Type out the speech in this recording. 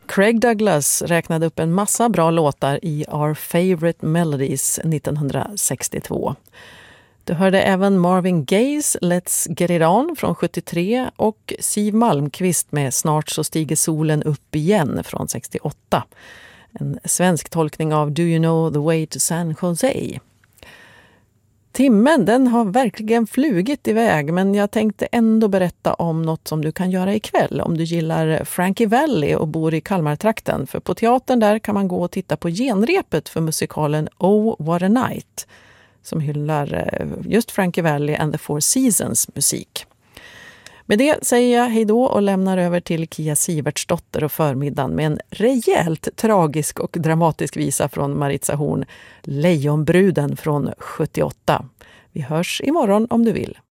Craig Douglas räknade upp en massa bra låtar i Our Favorite Melodies 1962. Du hörde även Marvin Gayes Let's Get It On från 73 och Siw Malmkvist med Snart så stiger solen upp igen från 68. En svensk tolkning av Do You Know the Way to San Jose. Timmen, den har verkligen flugit iväg, men jag tänkte ändå berätta om något som du kan göra ikväll om du gillar Frankie Valli och bor i Kalmartrakten. För på teatern där kan man gå och titta på genrepet för musikalen Oh What a Night som hyllar just Frankie Valli and the Four Seasons musik. Med det säger jag hej då och lämnar över till Kia Sivertsdotter och förmiddagen med en rejält tragisk och dramatisk visa från Maritza Horn, Lejonbruden från 78. Vi hörs imorgon om du vill.